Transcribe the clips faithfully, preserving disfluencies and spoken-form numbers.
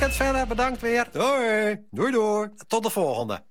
weekend verder, bedankt weer. Doei. Doei doei. Tot de volgende.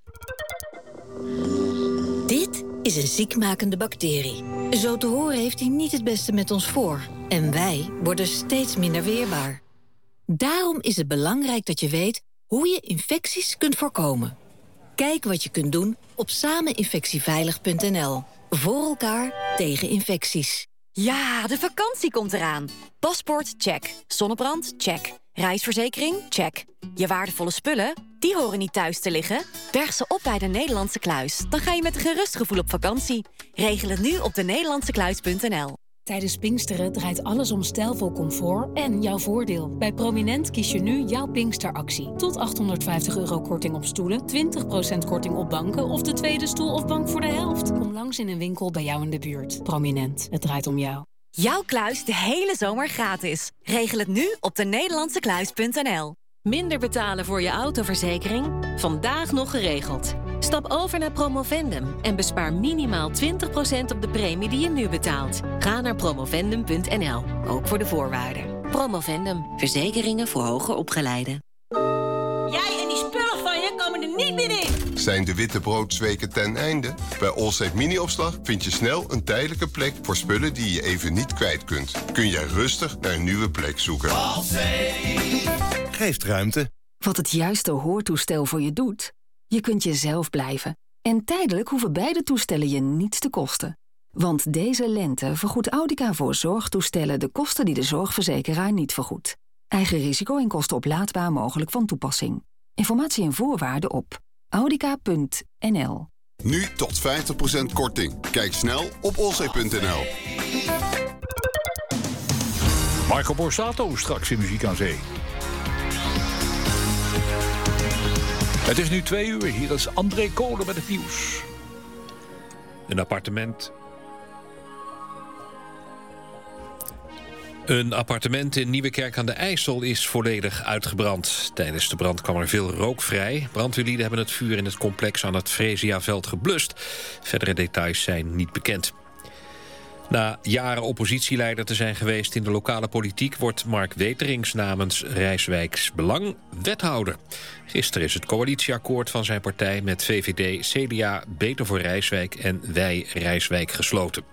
Dit is een ziekmakende bacterie. Zo te horen heeft hij niet het beste met ons voor. En wij worden steeds minder weerbaar. Daarom is het belangrijk dat je weet hoe je infecties kunt voorkomen. Kijk wat je kunt doen op sameninfectieveilig punt n l. Voor elkaar tegen infecties. Ja, de vakantie komt eraan. Paspoort, check. Zonnebrand, check. Reisverzekering, check. Je waardevolle spullen, die horen niet thuis te liggen. Berg ze op bij de Nederlandse Kluis. Dan ga je met een gerust gevoel op vakantie. Regel het nu op de nederlandse kluis punt n l. Tijdens Pinksteren draait alles om stijlvol comfort en jouw voordeel. Bij Prominent kies je nu jouw Pinksteractie. Tot achthonderdvijftig euro korting op stoelen, twintig procent korting op banken of de tweede stoel of bank voor de helft. Kom langs in een winkel bij jou in de buurt. Prominent, het draait om jou. Jouw kluis de hele zomer gratis. Regel het nu op de nederlandse kluis punt n l. Minder betalen voor je autoverzekering? Vandaag nog geregeld. Stap over naar Promovendum en bespaar minimaal twintig procent op de premie die je nu betaalt. Ga naar promovendum punt n l, ook voor de voorwaarden. Promovendum, verzekeringen voor hoger opgeleiden. Jij en die spullen van je komen er niet meer in. Zijn de wittebroodsweken ten einde? Bij Allsafe Mini-opslag vind je snel een tijdelijke plek voor spullen die je even niet kwijt kunt. Kun jij rustig naar een nieuwe plek zoeken. Allsafe geeft ruimte. Wat het juiste hoortoestel voor je doet? Je kunt jezelf blijven. En tijdelijk hoeven beide toestellen je niets te kosten. Want deze lente vergoedt Audica voor zorgtoestellen de kosten die de zorgverzekeraar niet vergoedt. Eigen risico en kosten oplaadbaar mogelijk van toepassing. Informatie en voorwaarden op audica punt n l. Nu tot vijftig procent korting. Kijk snel op allsafe punt n l. Marco Borsato straks in Muziek aan Zee. Het is nu twee uur. Hier is André Kolen met het nieuws. Een appartement... Een appartement in Nieuwekerk aan de IJssel is volledig uitgebrand. Tijdens de brand kwam er veel rook vrij. Brandweerlieden hebben het vuur in het complex aan het Fresiaveld geblust. Verdere details zijn niet bekend. Na jaren oppositieleider te zijn geweest in de lokale politiek... wordt Mark Weterings namens Rijswijks Belang wethouder. Gisteren is het coalitieakkoord van zijn partij met V V D, C D A... Beter voor Rijswijk en Wij Rijswijk gesloten.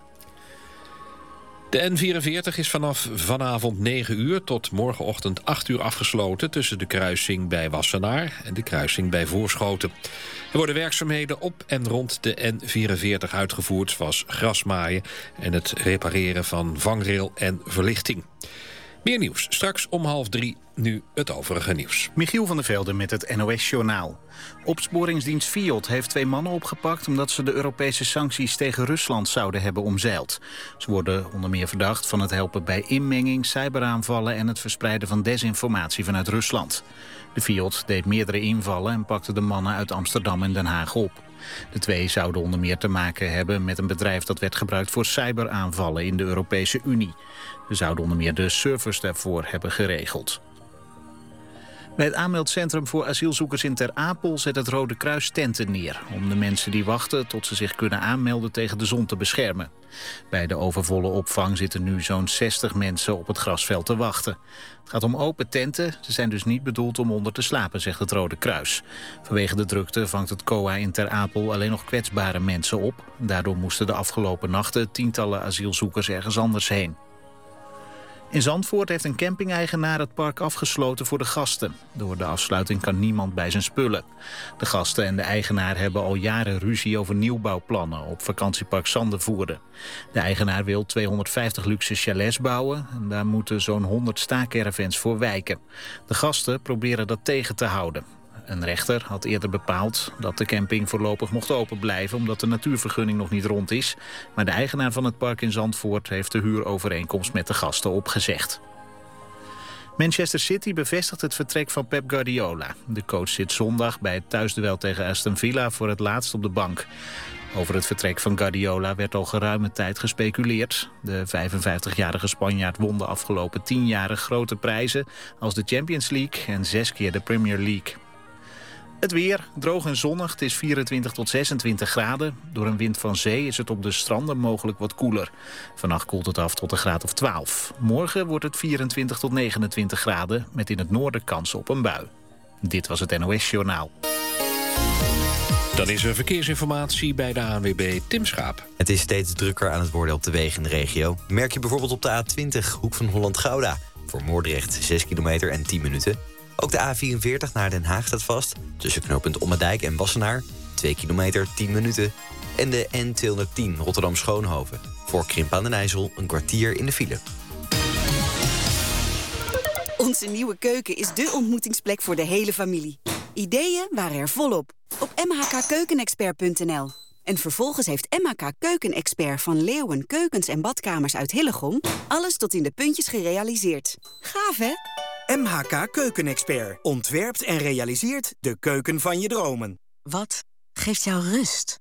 De N vierenveertig is vanaf vanavond negen uur tot morgenochtend acht uur afgesloten... tussen de kruising bij Wassenaar en de kruising bij Voorschoten. Er worden werkzaamheden op en rond de N vierenveertig uitgevoerd... zoals grasmaaien en het repareren van vangrail en verlichting. Meer nieuws, straks om half drie, nu het overige nieuws. Michiel van der Velde met het N O S-journaal. Opsporingsdienst Fiat heeft twee mannen opgepakt... omdat ze de Europese sancties tegen Rusland zouden hebben omzeild. Ze worden onder meer verdacht van het helpen bij inmenging, cyberaanvallen... en het verspreiden van desinformatie vanuit Rusland. De Fiat deed meerdere invallen en pakte de mannen uit Amsterdam en Den Haag op. De twee zouden onder meer te maken hebben met een bedrijf dat werd gebruikt voor cyberaanvallen in de Europese Unie. Ze zouden onder meer de servers daarvoor hebben geregeld. Bij het aanmeldcentrum voor asielzoekers in Ter Apel zet het Rode Kruis tenten neer... om de mensen die wachten tot ze zich kunnen aanmelden tegen de zon te beschermen. Bij de overvolle opvang zitten nu zo'n zestig mensen op het grasveld te wachten. Het gaat om open tenten, ze zijn dus niet bedoeld om onder te slapen, zegt het Rode Kruis. Vanwege de drukte vangt het C O A in Ter Apel alleen nog kwetsbare mensen op. Daardoor moesten de afgelopen nachten tientallen asielzoekers ergens anders heen. In Zandvoort heeft een camping-eigenaar het park afgesloten voor de gasten. Door de afsluiting kan niemand bij zijn spullen. De gasten en de eigenaar hebben al jaren ruzie over nieuwbouwplannen op vakantiepark Zandervoerde. De eigenaar wil tweehonderdvijftig luxe chalets bouwen en daar moeten zo'n honderd staakervens voor wijken. De gasten proberen dat tegen te houden. Een rechter had eerder bepaald dat de camping voorlopig mocht open blijven... omdat de natuurvergunning nog niet rond is. Maar de eigenaar van het park in Zandvoort heeft de huurovereenkomst met de gasten opgezegd. Manchester City bevestigt het vertrek van Pep Guardiola. De coach zit zondag bij het thuisduel tegen Aston Villa voor het laatst op de bank. Over het vertrek van Guardiola werd al geruime tijd gespeculeerd. De vijfenvijftigjarige Spanjaard won de afgelopen tien jaren grote prijzen... als de Champions League en zes keer de Premier League. Het weer, droog en zonnig. Het is vierentwintig tot zesentwintig graden. Door een wind van zee is het op de stranden mogelijk wat koeler. Vannacht koelt het af tot een graad of twaalf. Morgen wordt het vierentwintig tot negenentwintig graden... met in het noorden kans op een bui. Dit was het N O S Journaal. Dan is er verkeersinformatie bij de A N W B Tim Schaap. Het is steeds drukker aan het worden op de wegen in de regio. Merk je bijvoorbeeld op de A twintig, hoek van Holland-Gouda. Voor Moordrecht zes kilometer en tien minuten. Ook de A vierenveertig naar Den Haag staat vast. Tussen knooppunt Ommedijk en Wassenaar. twee kilometer, tien minuten. En de N tweehonderdtien Rotterdam-Schoonhoven. Voor Krimp aan den IJssel een kwartier in de file. Onze nieuwe keuken is dé ontmoetingsplek voor de hele familie. Ideeën waren er volop op m h k keukenexpert punt n l. En vervolgens heeft M H K Keukenexpert van Leeuwen Keukens en Badkamers uit Hillegom alles tot in de puntjes gerealiseerd. Gaaf, hè? M H K Keukenexpert ontwerpt en realiseert de keuken van je dromen. Wat geeft jou rust?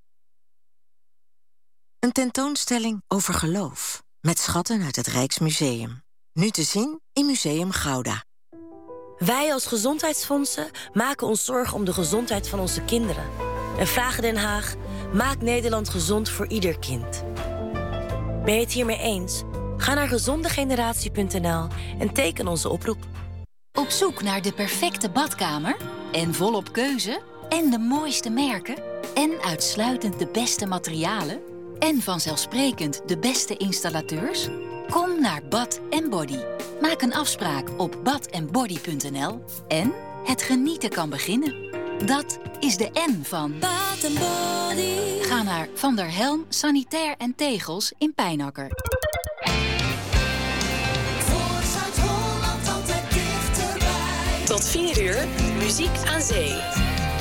Een tentoonstelling over geloof. Met schatten uit het Rijksmuseum. Nu te zien in Museum Gouda. Wij als gezondheidsfondsen maken ons zorgen om de gezondheid van onze kinderen. En vragen Den Haag, maak Nederland gezond voor ieder kind. Ben je het hiermee eens? Ga naar gezondegeneratie punt n l en teken onze oproep. Op zoek naar de perfecte badkamer? En volop keuze? En de mooiste merken? En uitsluitend de beste materialen? En vanzelfsprekend de beste installateurs? Kom naar Bath en Body. Maak een afspraak op bath and body punt n l en het genieten kan beginnen. Dat is de N van Bath and Body. Ga naar Van der Helm Sanitair en Tegels in Pijnakker. Voor Zuid-Holland altijd dichterbij. Tot vier uur, muziek aan zee.